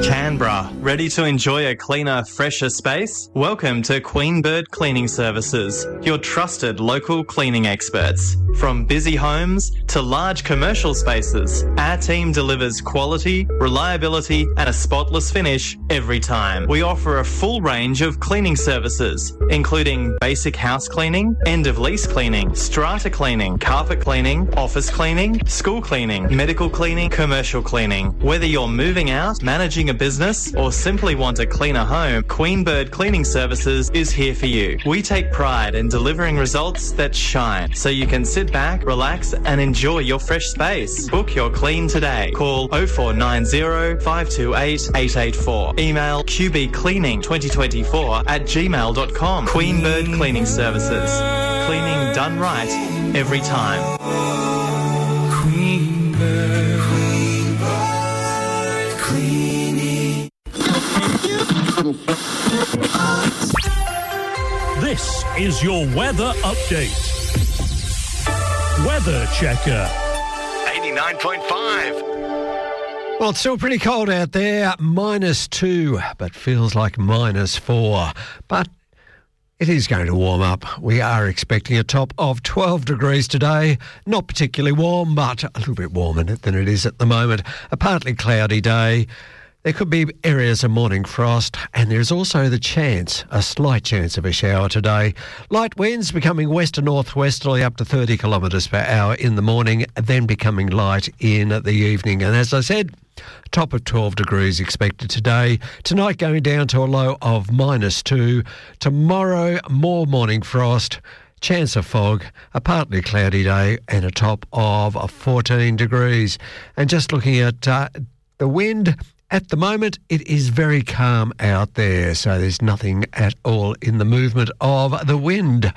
Canberra, ready to enjoy a cleaner, fresher space? Welcome to Queen Bird Cleaning Services, your trusted local cleaning experts. From busy homes to large commercial spaces, our team delivers quality, reliability and a spotless finish every time. We offer a full range of cleaning services, including basic house cleaning, end-of-lease cleaning, strata cleaning, carpet cleaning, office cleaning, school cleaning, medical cleaning, commercial cleaning. Whether you're moving out, managing a business or simply want a cleaner home, Queen Bird Cleaning Services is here for you. We take pride in delivering results that shine, so you can sit back, relax and enjoy your fresh space. Book your clean today. Call 0490 528 884. Email qbcleaning2024@gmail.com. Queen Bird Cleaning Services. Cleaning done right every time. Queen Bird Cleaning. This is your weather update. Weather Checker. 89.5. Well, it's still pretty cold out there, -2, but feels like -4. But it is going to warm up. We are expecting a top of 12 degrees today. Not particularly warm, but a little bit warmer than it is at the moment. A partly cloudy day. There could be areas of morning frost, and there's also the chance, a slight chance of a shower today. Light winds becoming west to northwesterly up to 30 kilometres per hour in the morning, then becoming light in the evening. And as I said, top of 12 degrees expected today. Tonight going down to a low of -2. Tomorrow, more morning frost. Chance of fog, a partly cloudy day, and a top of 14 degrees. And just looking at the wind, at the moment, it is very calm out there, so there's nothing at all in the movement of the wind.